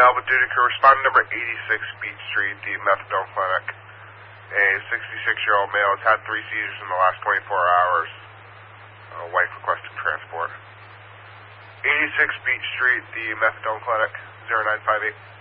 Malibu duty crew, responding number 86 Beach Street, the methadone clinic. A 66-year-old male has had 3 seizures in the last 24 hours. Wife requesting transport. 86 Beach Street, the methadone clinic, 0958.